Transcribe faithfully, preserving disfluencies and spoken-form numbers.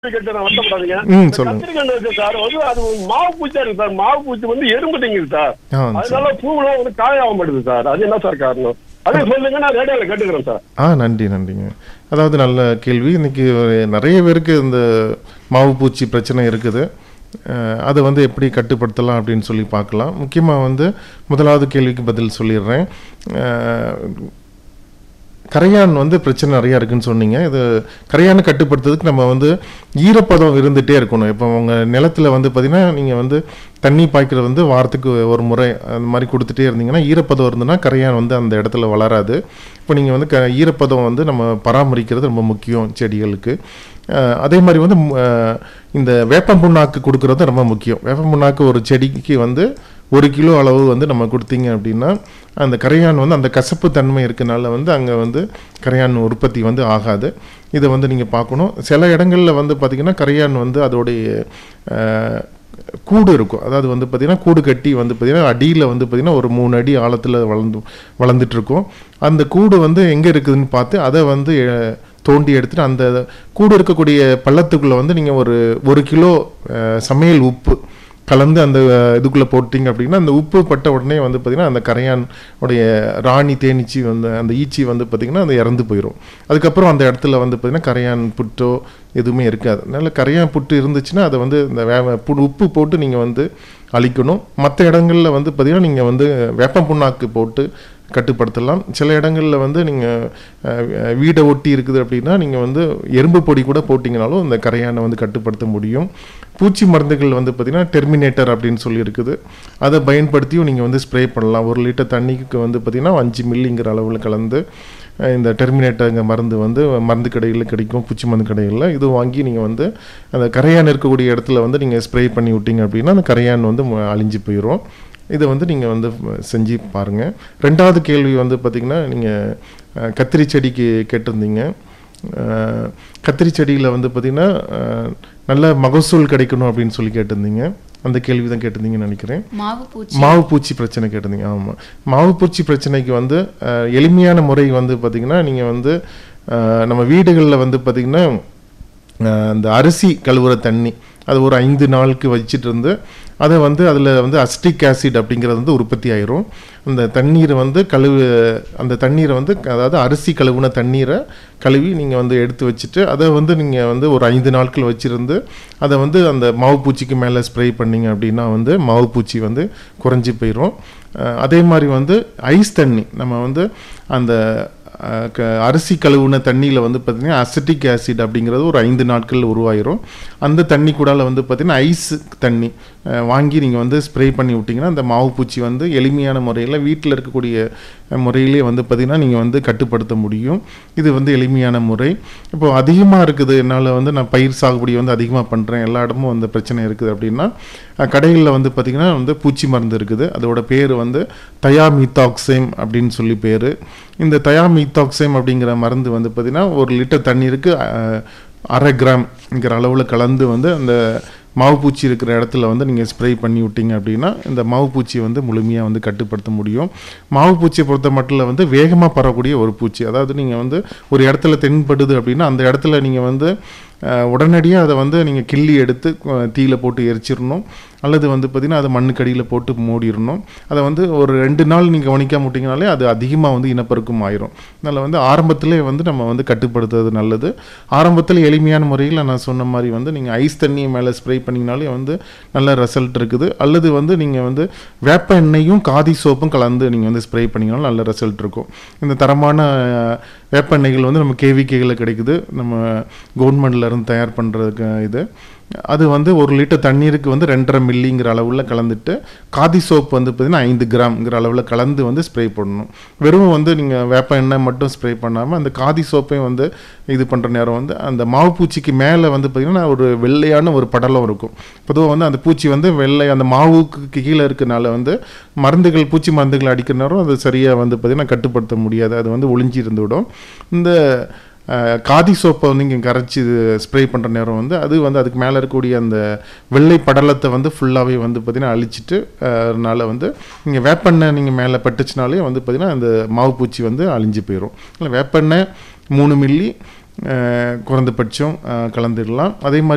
கேட்டு நான் வருத்தப்படாதீங்க. ம், இந்த சொல்லுங்க. கத்திரிக்காய் இருக்கு சார், வந்து அது மாவு பூச்சா இருக்கு சார். மாவு பூச்சி வந்து எறும்பு திங்குது சார். ஆ, அதனால பூவெல்லாம் வந்து காயாக மாட்டுது சார். அது என்ன சார் காரணம்? அதே சொல்லுங்க, நான் ரேடியோல கேட்டுக்கிறேன் சார். ஆ நன்றி நன்றிங்க. அதாவது நல்ல கேள்வி. இன்னைக்கு நிறைய பேருக்கு இந்த மாவு பூச்சி பிரச்சனை இருக்குது. அஹ், அதை வந்து எப்படி கட்டுப்படுத்தலாம் அப்படின்னு சொல்லி பார்க்கலாம். முக்கியமாக வந்து முதலாவது கேள்விக்கு பதில் சொல்லிடுறேன். அஹ், கரையான் வந்து பிரச்சனை நிறையா இருக்குன்னு சொன்னீங்க. இது கரையானை கட்டுப்படுத்துறதுக்கு நம்ம வந்து ஈரப்பதம் இருந்துகிட்டே இருக்கணும். இப்போ உங்கள் நிலத்தில் வந்து பார்த்திங்கன்னா நீங்கள் வந்து தண்ணி பாய்க்கிறது வந்து வாரத்துக்கு ஒரு முறை அந்த மாதிரி கொடுத்துட்டே இருந்தீங்கன்னா ஈரப்பதம் இருந்ததுன்னா கரையான் வந்து அந்த இடத்துல வளராது. இப்போ நீங்கள் வந்து க ஈரப்பதம் வந்து நம்ம பராமரிக்கிறது ரொம்ப முக்கியம் செடிகளுக்கு. அஹ், அதே மாதிரி வந்து ம், அஹ், இந்த வேப்பம் புண்ணாக்கு கொடுக்குறது ரொம்ப முக்கியம். வேப்பம் புண்ணாக்கு ஒரு செடிக்கு வந்து ஒரு கிலோ அளவு வந்து நம்ம கொடுத்தீங்க அப்படின்னா அந்த கரையான் வந்து அந்த கசப்பு தன்மை இருக்கனால வந்து அங்கே வந்து கரையான் உற்பத்தி வந்து ஆகாது. இதை வந்து நீங்கள் பார்க்கணும். சில இடங்களில் வந்து பார்த்திங்கன்னா கரையான் வந்து அதோடைய அஹ், கூடு இருக்கும். அதாவது வந்து பார்த்திங்கன்னா கூடு கட்டி வந்து பார்த்திங்கன்னா அடியில் வந்து பார்த்திங்கன்னா ஒரு மூணு அடி ஆழத்தில் வளர்ந்து வளர்ந்துட்டுருக்கும். அந்த கூடு வந்து எங்கே இருக்குதுன்னு பார்த்து அதை வந்து அஹ், தோண்டி எடுத்துட்டு அந்த கூடு இருக்கக்கூடிய பள்ளத்துக்குள்ளே வந்து நீங்கள் ஒரு ஒரு கிலோ அஹ், சமையல் உப்பு கலந்து அந்த இதுக்குள்ளே போட்டிங்க அப்படின்னா அந்த உப்பு பட்ட உடனே வந்து பார்த்திங்கன்னா அந்த கரையான் உடைய ராணி தேனீச்சி வந்து அந்த ஈச்சி வந்து பார்த்திங்கன்னா அது இறந்து போயிடும். அதுக்கப்புறம் அந்த இடத்துல வந்து பார்த்திங்கன்னா கரையான் புற்றோ எதுவுமே இருக்காது. அதனால் கரையான் புட்டு இருந்துச்சுன்னா அதை வந்து இந்த வே பு- உப்பு போட்டு நீங்கள் வந்து அழிக்கணும். மற்ற இடங்களில் வந்து பார்த்திங்கன்னா நீங்கள் வந்து வேப்பம் புண்ணாக்கு போட்டு கட்டுப்படுத்தலாம். சில இடங்களில் வந்து நீங்கள் வீடை ஒட்டி இருக்குது அப்படின்னா நீங்கள் வந்து எறும்பு பொடி கூட போட்டிங்கனாலும் இந்த கரையானை வந்து கட்டுப்படுத்த முடியும். பூச்சி மருந்துகள் வந்து பார்த்திங்கன்னா டெர்மினேட்டர் அப்படின்னு சொல்லி இருக்குது. அதை பயன்படுத்தியும் நீங்கள் வந்து ஸ்ப்ரே பண்ணலாம். ஒரு லிட்டர் தண்ணிக்கு வந்து பார்த்திங்கன்னா அஞ்சு மில்லிங்கிற அளவில் கலந்து அஹ், இந்த டெர்மினேட்டருங்க மருந்து வந்து மருந்து கடைகளில் கிடைக்கும், பூச்சி மருந்து கடைகளில். இது வாங்கி நீங்கள் வந்து அந்த கரையான் இருக்கக்கூடிய இடத்துல வந்து நீங்கள் ஸ்ப்ரே பண்ணி விட்டீங்க அப்படின்னா அந்த கரையான் வந்து ம- அழிஞ்சு போயிடும். இதை வந்து நீங்கள் வந்து செஞ்சு பாருங்கள். ரெண்டாவது கேள்வி வந்து பார்த்திங்கன்னா நீங்கள் கத்திரி செடிக்கு கேட்டிருந்தீங்க. அஹ், கத்திரி செடியில் வந்து பார்த்திங்கன்னா அஹ், நல்ல மகசூல் கிடைக்கணும் அப்படின்னு சொல்லி கேட்டிருந்தீங்க. அந்த கேள்வி தான் கேட்டிருந்தீங்கன்னு நினைக்கிறேன். மாவு பூச்சி மாவு பூச்சி பிரச்சனை கேட்டிருந்தீங்க. ஆமாம், மாவு பூச்சி பிரச்சனைக்கு வந்து அஹ், எளிமையான முறை வந்து பார்த்திங்கன்னா நீங்கள் வந்து அஹ், நம்ம வீடுகளில் வந்து பார்த்திங்கன்னா அஹ், அந்த அரிசி கழுவுற தண்ணி அது ஒரு ஐந்து நாளுக்கு வச்சுட்டு இருந்து அதை வந்து அதில் வந்து அசிட்டிக் ஆசிட் அப்படிங்கிறது வந்து உற்பத்தி ஆயிரும். அந்த தண்ணீரை வந்து கழுவு அந்த தண்ணீரை வந்து அதாவது அரிசி கழுவுன தண்ணீரை கழுவி நீங்கள் வந்து எடுத்து வச்சுட்டு அதை வந்து நீங்கள் வந்து ஒரு ஐந்து நாட்கள் வச்சுருந்து அதை வந்து அந்த மாவு பூச்சிக்கு மேலே ஸ்ப்ரே பண்ணிங்க அப்படின்னா வந்து மாவு பூச்சி வந்து குறைஞ்சி போயிடும். அஹ், அதே மாதிரி வந்து ஐஸ் தண்ணி நம்ம வந்து அந்த அஹ், க அரிசி கழுவுன தண்ணியில் வந்து பார்த்திங்கன்னா அசிட்டிக் ஆசிட் அப்படிங்கிறது ஒரு ஐந்து நாட்கள் உருவாயிரும். அந்த தண்ணி கூடால வந்து பார்த்திங்கன்னா ஐஸ் தண்ணி அஹ், வாங்கி நீங்கள் வந்து ஸ்ப்ரே பண்ணி விட்டிங்கன்னா அந்த மாவு பூச்சி வந்து எளிமையான முறையில் வீட்டில் இருக்கக்கூடிய அஹ், முறையிலே வந்து பார்த்திங்கன்னா நீங்கள் வந்து கட்டுப்படுத்த முடியும். இது வந்து எளிமையான முறை. இப்போது அதிகமாக இருக்குது, என்னால் வந்து நான் பயிர் சாகுபடி வந்து அதிகமாக பண்ணுறேன், எல்லா இடமும் வந்து பிரச்சனை இருக்குது அப்படின்னா கடைகளில் வந்து பார்த்திங்கன்னா வந்து பூச்சி மருந்து இருக்குது. அதோட பேர் வந்து தயாமீத்தாக்சேம் அப்படின்னு சொல்லி பேர். இந்த தயாமீத்தாக்சேம் அப்படிங்கிற மருந்து வந்து பார்த்திங்கன்னா ஒரு லிட்டர் தண்ணீருக்கு அஹ், அரை கிராம்ங்கிற அளவில் கலந்து வந்து அந்த மாவு பூச்சி இருக்கிற இடத்துல வந்து நீங்கள் ஸ்ப்ரே பண்ணி விட்டீங்க அப்படின்னா இந்த மாவு பூச்சியை வந்து முழுமையாக வந்து கட்டுப்படுத்த முடியும். மாவு பூச்சியை பொறுத்த மட்டும் வந்து வேகமாக பரவக்கூடிய ஒரு பூச்சி. அதாவது நீங்கள் வந்து ஒரு இடத்துல தென்படுது அப்படின்னா அந்த இடத்துல நீங்கள் வந்து உடனடியாக அதை வந்து நீங்கள் கிள்ளி எடுத்து அஹ், தீயில போட்டு எரிச்சிடணும். அல்லது வந்து பார்த்திங்கன்னா அதை மண்ணுக்கடியில் போட்டு மூடிடணும். அதை வந்து ஒரு ரெண்டு நாள் நீங்கள் கவனிக்காம விட்டிங்கனாலே அது அதிகமாக வந்து இனப்பெருக்கம் ஆயிரும். அதனால் வந்து ஆரம்பத்திலே வந்து நம்ம வந்து கட்டுப்படுத்துறது நல்லது. ஆரம்பத்தில் எளிமையான முறையில் நான் சொன்ன மாதிரி வந்து நீங்கள் ஐஸ் தண்ணியை மேலே ஸ்ப்ரே பண்ணிங்கனாலே வந்து நல்ல ரிசல்ட் இருக்குது. அல்லது வந்து நீங்கள் வந்து வேப்ப எண்ணெயும் காதி சோப்பும் கலந்து நீங்கள் வந்து ஸ்ப்ரே பண்ணிங்கனாலும் நல்ல ரிசல்ட் இருக்கும். இந்த தரமான அஹ், வேப்ப எண்ணெய்கள் வந்து நம்ம கேவிகேகளில் கிடைக்குது, நம்ம கவர்மெண்ட்ல இருந்து தயார் பண்ணுறதுக்கு. இது அது வந்து ஒரு லிட்டர் தண்ணீருக்கு வந்து ரெண்டரை மில்லிங்கிற அளவில் கலந்துட்டு காதி சோப் வந்து பார்த்திங்கன்னா ஐந்து கிராம்ங்கிற அளவில் கலந்து வந்து ஸ்ப்ரே பண்ணணும். வெறும் வந்து நீங்கள் வேப்ப எண்ணெய் மட்டும் ஸ்ப்ரே பண்ணாமல் அந்த காதி சோப்பையும் வந்து இது பண்ணுற நேரம் வந்து அந்த மாவு பூச்சிக்கு மேலே வந்து பார்த்திங்கன்னா ஒரு வெள்ளையான ஒரு படலம் இருக்கும். பொதுவாக வந்து அந்த பூச்சி வந்து வெள்ளை அந்த மாவுக்கு கீழே இருக்கனால வந்து மருந்துகள் பூச்சி மருந்துகள் அடிக்கிற நேரம் அது சரியாக வந்து பார்த்திங்கன்னா கட்டுப்படுத்த முடியாது, அது வந்து ஒளிஞ்சி இருந்து விடும். இந்த அஹ், காதி சோப்பை வந்து இங்கே கரைச்சி ஸ்ப்ரே பண்ணுற நேரம் வந்து அது வந்து அதுக்கு மேலே இருக்கக்கூடிய அந்த வெள்ளை படலத்தை வந்து ஃபுல்லாகவே வந்து பார்த்திங்கன்னா அழிச்சிட்டு அஹ், அதனால வந்து நீங்கள் வேப்பெண்ணெய் நீங்கள் மேலே பட்டுச்சுனாலே வந்து பார்த்திங்கன்னா அந்த மாவு பூச்சி வந்து அழிஞ்சு போயிடும். இல்லை வேப்பெண்ணெய் மூணு மில்லி குறைந்தபட்சம் கலந்துடலாம். அதே மாதிரி